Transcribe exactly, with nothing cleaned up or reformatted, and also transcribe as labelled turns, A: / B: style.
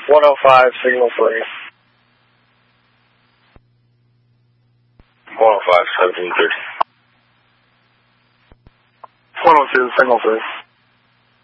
A: one oh five, signal three.
B: one oh five, seventeen thirty.
A: one oh two, signal three.